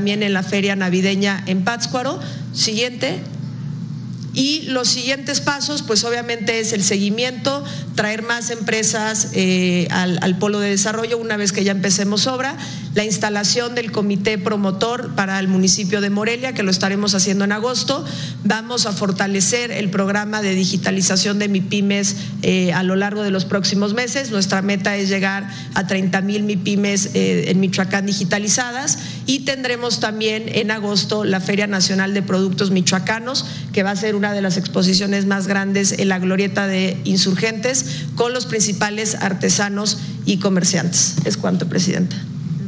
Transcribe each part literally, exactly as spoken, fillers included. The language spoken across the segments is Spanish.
también en la feria navideña en Pátzcuaro. Siguiente. Y los siguientes pasos, pues obviamente es el seguimiento, traer más empresas eh, al, al polo de desarrollo una vez que ya empecemos obra, la instalación del comité promotor para el municipio de Morelia, que lo estaremos haciendo en agosto. Vamos a fortalecer el programa de digitalización de MIPYMES eh, a lo largo de los próximos meses. Nuestra meta es llegar a treinta mil MIPYMES eh, en Michoacán digitalizadas, y tendremos también en agosto la Feria Nacional de Productos Michoacanos, que va a ser una de las exposiciones más grandes en la glorieta de Insurgentes, con los principales artesanos y comerciantes. Es cuanto, Presidenta.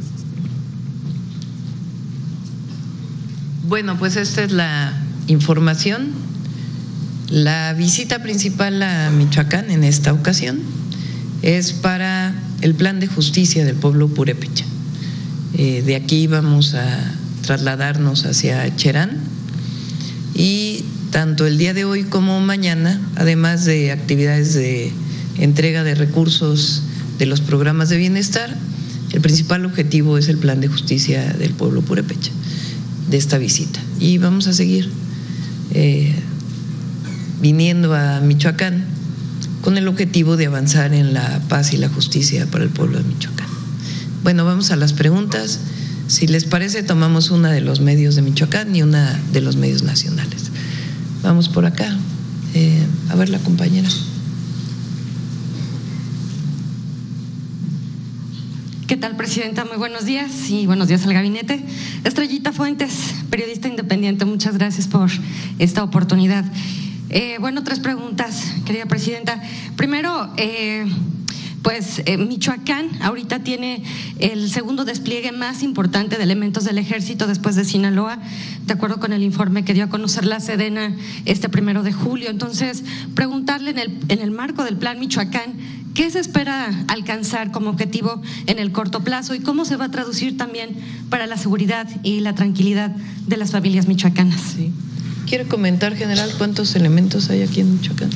Bueno, pues esta es la información. La visita principal a Michoacán en esta ocasión es para el plan de justicia del pueblo purépecha. Eh, de aquí vamos a trasladarnos hacia Cherán, y tanto el día de hoy como mañana, además de actividades de entrega de recursos de los programas de bienestar, el principal objetivo es el plan de justicia del pueblo purépecha de esta visita. Y vamos a seguir eh, viniendo a Michoacán con el objetivo de avanzar en la paz y la justicia para el pueblo de Michoacán. Bueno, vamos a las preguntas. Si les parece, tomamos una de los medios de Michoacán y una de los medios nacionales. Vamos por acá. Eh, a ver, la compañera. ¿Qué tal, Presidenta? Muy buenos días y buenos días al gabinete. Estrellita Fuentes, periodista independiente, muchas gracias por esta oportunidad. Eh, bueno, tres preguntas, querida Presidenta. Primero, eh, pues eh, Michoacán ahorita tiene el segundo despliegue más importante de elementos del Ejército después de Sinaloa, de acuerdo con el informe que dio a conocer la Sedena este primero de julio. Entonces, preguntarle en el, en el marco del Plan Michoacán, ¿qué se espera alcanzar como objetivo en el corto plazo y cómo se va a traducir también para la seguridad y la tranquilidad de las familias michoacanas? Sí. ¿Quiere comentar, general, cuántos elementos hay aquí en Michoacán?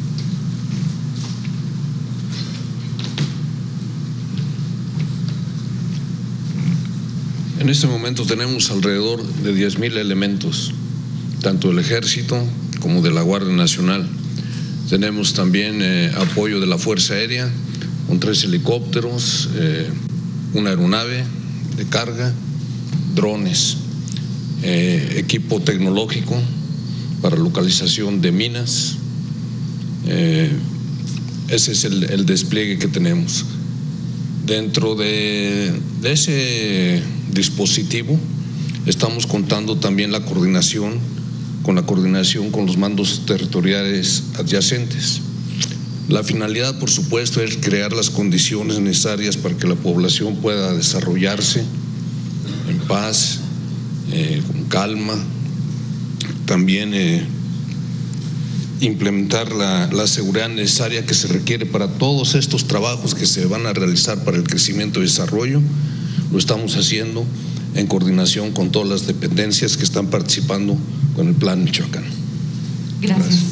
En este momento tenemos alrededor de diez mil elementos, tanto del Ejército como de la Guardia Nacional. Tenemos también eh, apoyo de la Fuerza Aérea, con tres helicópteros, eh, una aeronave de carga, drones, eh, equipo tecnológico para localización de minas. Eh, ese es el, el despliegue que tenemos. Dentro de, de ese dispositivo estamos contando también la coordinación con la coordinación con los mandos territoriales adyacentes. La finalidad, por supuesto, es crear las condiciones necesarias para que la población pueda desarrollarse en paz, eh, con calma. También eh, implementar la, la seguridad necesaria que se requiere para todos estos trabajos que se van a realizar para el crecimiento y desarrollo. Lo estamos haciendo en coordinación con todas las dependencias que están participando con el Plan Michoacán. Gracias. Gracias.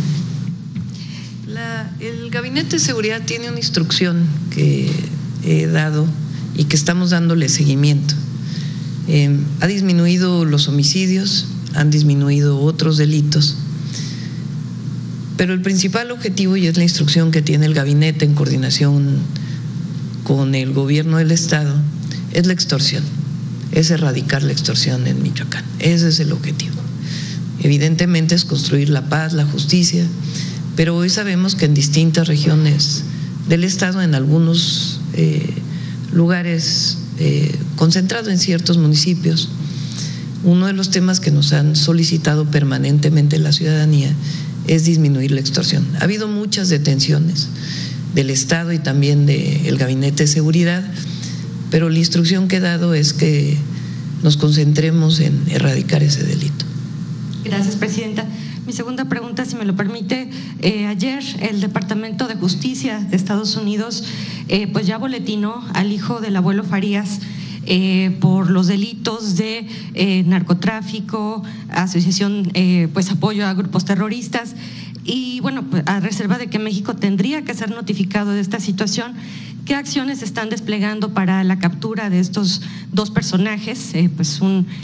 La, el Gabinete de Seguridad tiene una instrucción que he dado y que estamos dándole seguimiento. Eh, ha disminuido los homicidios, han disminuido otros delitos, pero el principal objetivo, y es la instrucción que tiene el Gabinete en coordinación con el Gobierno del Estado, es la extorsión, es erradicar la extorsión en Michoacán. Ese es el objetivo. Evidentemente es construir la paz, la justicia, pero hoy sabemos que en distintas regiones del Estado, en algunos eh, lugares eh, concentrados en ciertos municipios, uno de los temas que nos han solicitado permanentemente la ciudadanía es disminuir la extorsión. Ha habido muchas detenciones del Estado y también del Gabinete de Seguridad, pero la instrucción que he dado es que nos concentremos en erradicar ese delito. Gracias, Presidenta. Mi segunda pregunta, si me lo permite, eh, ayer el Departamento de Justicia de Estados Unidos eh, pues ya boletinó al hijo del abuelo Farías eh, por los delitos de eh, narcotráfico, asociación, eh, pues apoyo a grupos terroristas. Y bueno, pues a reserva de que México tendría que ser notificado de esta situación, ¿qué acciones están desplegando para la captura de estos dos personajes? Eh, pues un